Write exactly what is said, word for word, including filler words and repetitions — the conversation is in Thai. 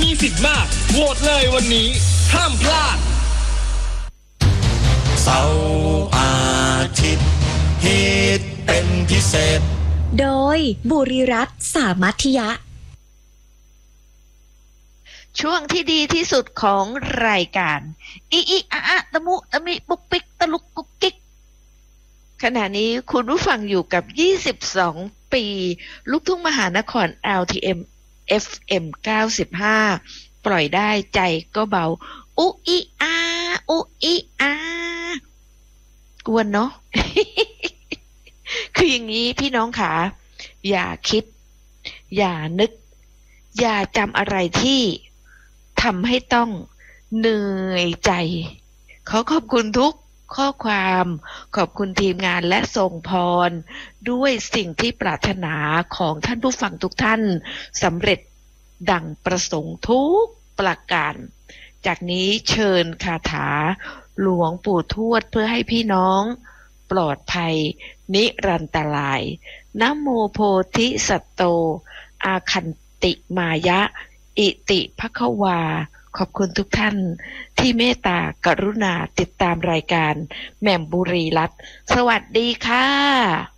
มีสิทธิ์มากโหวตเลยวันนี้ห้ามพลาดเสาร์อาทิตย์ฮิตเป็นพิเศษโดยบุรีรัตน์สามัธยะช่วงที่ดีที่สุดของรายการอีอีอะอะตะมุตะมิปุกปิกตะลุกกุกกิกขณะนี้คุณผู้ฟังอยู่กับยี่สิบสองปีลูกทุ่งมหานคร แอล ที เอ็ม เอฟ เอ็ม เก้าสิบห้า ปล่อยได้ใจก็เบาอุอีอาอุอีอากวนเนาะ คืออย่างนี้พี่น้องขาอย่าคิดอย่านึกอย่าจำอะไรที่ทำให้ต้องเหนื่อยใจขอขอบคุณทุกข้อความขอบคุณทีมงานและส่งพรด้วยสิ่งที่ปรารถนาของท่านผู้ฟังทุกท่านสำเร็จดังประสงค์ทุกประการจากนี้เชิญคาถาหลวงปู่ทวดเพื่อให้พี่น้องปลอดภัยนิรันตรายนะโมโพธิสัตโตอาคันติมายะอิติภควาขอบคุณทุกท่านที่เมตตากรุณาติดตามรายการแหม่มบุรีรัตน์สวัสดีค่ะ